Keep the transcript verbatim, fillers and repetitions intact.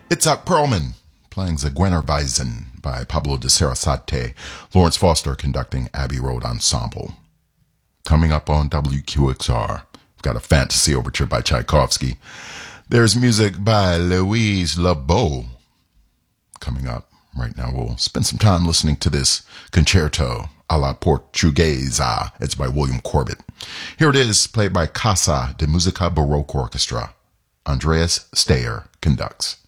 Itzhak Perlman playing Zigeunerweisen by Pablo de Sarasate. Lawrence Foster conducting Abbey Road Ensemble. Coming up on W Q X R, we've got a fantasy overture by Tchaikovsky. There's music by Louise LeBeau. Coming up right now, we'll spend some time listening to this concerto a la Portuguesa. It's by William Corbett. Here it is, played by Casa de Musica Baroque Orchestra. Andreas Steyer conducts.